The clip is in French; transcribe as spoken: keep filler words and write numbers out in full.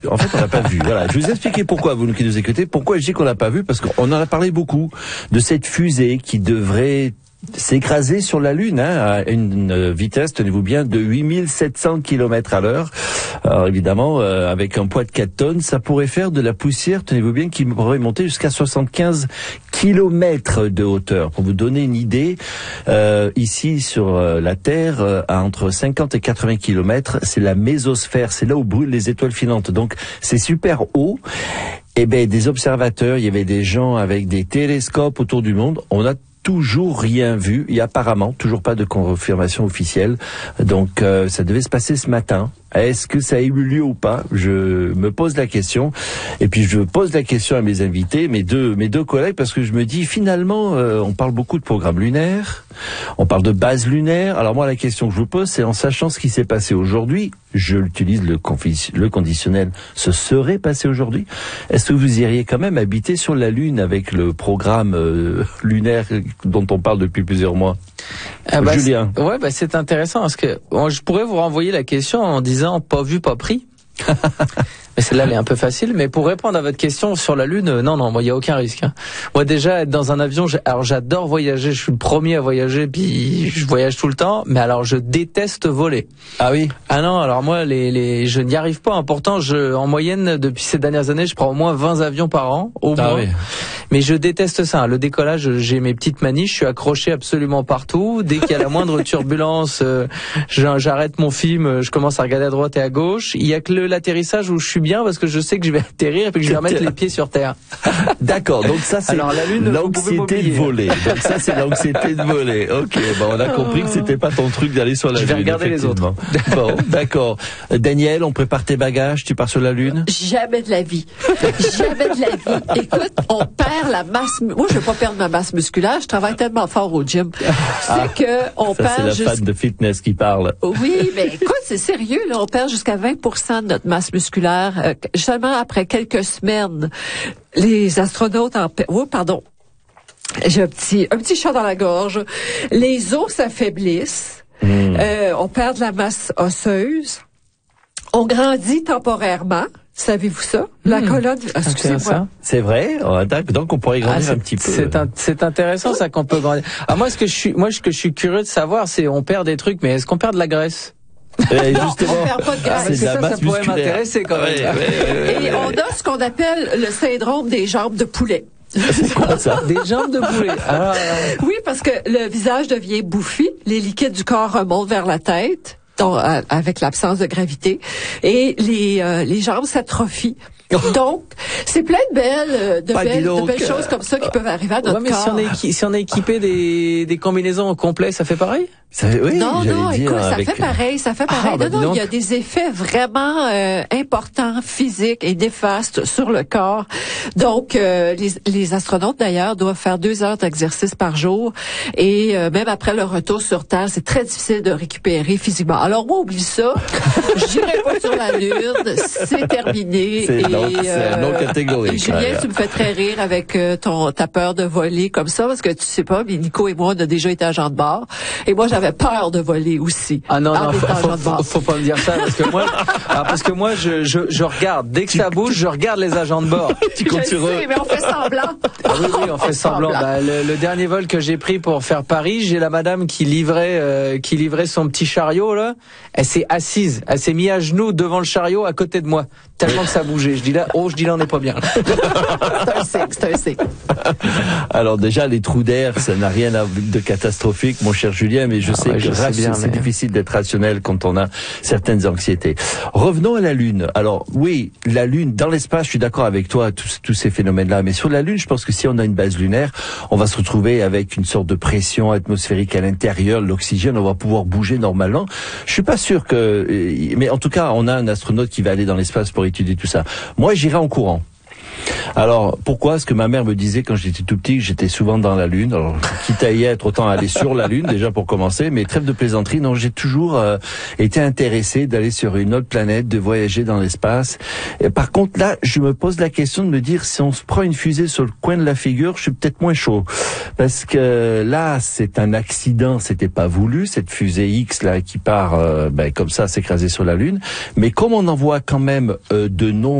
En fait, on l'a pas vu. Voilà. Je vais vous expliquer pourquoi, vous qui nous écoutez, pourquoi je dis qu'on l'a pas vu, parce qu'on en a parlé beaucoup de cette fusée qui devrait s'écraser sur la Lune, hein, à une vitesse, tenez-vous bien, de huit mille sept cents kilomètres à l'heure. Alors évidemment, euh, avec un poids de quatre tonnes, ça pourrait faire de la poussière, tenez-vous bien, qui pourrait monter jusqu'à soixante-quinze kilomètres de hauteur. Pour vous donner une idée, euh, ici sur euh, la Terre, euh, à entre cinquante et quatre-vingts kilomètres, c'est la mésosphère, c'est là où brûlent les étoiles filantes. Donc c'est super haut. Et ben des observateurs, il y avait des gens avec des télescopes autour du monde. On a toujours rien vu, et apparemment toujours pas de confirmation officielle. Donc euh, ça devait se passer ce matin. Est-ce que ça a eu lieu ou pas? Je me pose la question. Et puis je pose la question à mes invités, mes deux mes deux collègues, parce que je me dis finalement, euh, on parle beaucoup de programme lunaire, on parle de base lunaire. Alors moi la question que je vous pose, c'est en sachant ce qui s'est passé aujourd'hui, je l'utilise le, confi- le conditionnel, ce serait passé aujourd'hui. Est-ce que vous iriez quand même habiter sur la Lune avec le programme euh, lunaire dont on parle depuis plusieurs mois? Ah bah Julien. Ouais, bah c'est intéressant parce que bon, je pourrais vous renvoyer la question en disant pas vu, pas pris. Mais celle-là, elle est un peu facile. Mais pour répondre à votre question sur la Lune, euh, non, non, moi, il y a aucun risque. Hein. Moi, déjà, être dans un avion, j'ai, alors j'adore voyager. Je suis le premier à voyager, puis je voyage tout le temps. Mais alors, je déteste voler. Ah oui. Ah non, alors moi, les, les, je n'y arrive pas. Hein. Pourtant, je, en moyenne, depuis ces dernières années, je prends au moins vingt avions par an, au ah moins. Oui. Mais je déteste ça. Le décollage, j'ai mes petites manies. Je suis accroché absolument partout. Dès qu'il y a la moindre turbulence, euh, j'arrête mon film. Je commence à regarder à droite et à gauche. Il y a que le, l'atterrissage où je suis bien parce que je sais que je vais atterrir et que je vais remettre les pieds sur terre. D'accord. Donc ça, c'est alors, la Lune, l'anxiété de voler. Donc ça, c'est l'anxiété de voler. Ok. Bon, on a compris que c'était pas ton truc d'aller sur la je Lune. Je vais regarder les autres. Bon, d'accord. Daniel, on prépare tes bagages. Tu pars sur la Lune? Jamais de la vie. Jamais de la vie. Écoute, on perd la masse. Moi, je veux pas perdre ma masse musculaire. Je travaille tellement fort au gym. C'est ah, que on ça, perd. C'est la jusqu'... fan de fitness qui parle. Oui, mais écoute, c'est sérieux. Là, on perd jusqu'à vingt pour cent de notre masse musculaire euh, seulement après quelques semaines. Les astronautes en. Oh, pardon. J'ai un petit, un petit chat dans la gorge. Les os s'affaiblissent. Mmh. Euh, on perd de la masse osseuse. On grandit temporairement. Savez-vous ça? La mmh. colonne... Excusez-moi. C'est vrai? Donc, on pourrait grandir ah, un petit peu. C'est, un, c'est intéressant, ça, qu'on peut grandir. Ah, moi, ce que je suis, moi, ce que je suis curieux de savoir, c'est on perd des trucs, mais est-ce qu'on perd de la graisse? Et non, justement, on perd pas de graisse. C'est de la ça, masse ça pourrait musculaire. m'intéresser quand même. Ouais, ouais, ouais, Et on a ce qu'on appelle le syndrome des jambes de poulet. C'est quoi ça? Des jambes de poulet. Ah. Oui, parce que le visage devient bouffi, les liquides du corps remontent vers la tête, donc, avec l'absence de gravité, et les, euh, les jambes s'atrophient. Donc, c'est plein de belles, de, belles, de belles choses comme ça qui peuvent arriver à notre ouais, mais corps. Si on est, équi- si on est équipé des, des combinaisons au complet, ça fait pareil? Ça, oui, non, non, dire, écoute, ça avec... fait pareil, ça fait pareil. Ah, bah, non, non, donc. il y a des effets vraiment euh, importants, physiques et néfastes sur le corps. Donc, euh, les, les astronautes, d'ailleurs, doivent faire deux heures d'exercice par jour. Et euh, même après le retour sur Terre, c'est très difficile de récupérer physiquement. Alors, moi, oublie ça. J'irai pas sur la Lune. C'est terminé. C'est, et, donc, c'est euh, non catégorique. et Julien, tu me fais très rire avec euh, ton ta peur de voler comme ça, parce que tu sais pas, mais Nico et moi, on a déjà été agents de bord. Et moi, j'avais peur de voler aussi. Ah non, non, faut, faut, faut, faut pas me dire ça, parce que moi, alors parce que moi, je, je, je regarde. Dès que ça bouge, je regarde les agents de bord. Tu comptes sur eux. Mais on fait semblant. Ah oui, oui, on fait semblant. Bah, le, le dernier vol que j'ai pris pour faire Paris, j'ai la madame qui livrait, euh, qui livrait son petit chariot, là. Elle s'est assise. Elle s'est mise à genoux devant le chariot à côté de moi. Tellement que ça bougeait. Je dis là, oh, je dis là, on n'est pas bien. C'est un signe, c'est un signe. Alors déjà, les trous d'air, ça n'a rien de catastrophique, mon cher Julien, mais je ah sais ouais, que je sais bien, c'est mais... difficile d'être rationnel quand on a certaines anxiétés. Revenons à la Lune. Alors oui, la Lune, dans l'espace, je suis d'accord avec toi, tous, tous ces phénomènes-là, mais sur la Lune, je pense que si on a une base lunaire, on va se retrouver avec une sorte de pression atmosphérique à l'intérieur, l'oxygène, on va pouvoir bouger normalement. Je suis pas sûr que... Mais en tout cas, on a un astronaute qui va aller dans l'espace pour étudier tout ça. Moi, j'irai en courant. Alors, pourquoi? Parce que ma mère me disait quand j'étais tout petit que j'étais souvent dans la Lune. Alors, quitte à y être, autant aller sur la Lune, déjà pour commencer. Mais trêve de plaisanterie, non, j'ai toujours euh, été intéressé d'aller sur une autre planète, de voyager dans l'espace. Et par contre, là, je me pose la question de me dire, si on se prend une fusée sur le coin de la figure, je suis peut-être moins chaud. Parce que là, c'est un accident, c'était pas voulu, cette fusée X, là, qui part, euh, ben, comme ça, s'écraser sur la Lune. Mais comme on en voit quand même euh, de nombreux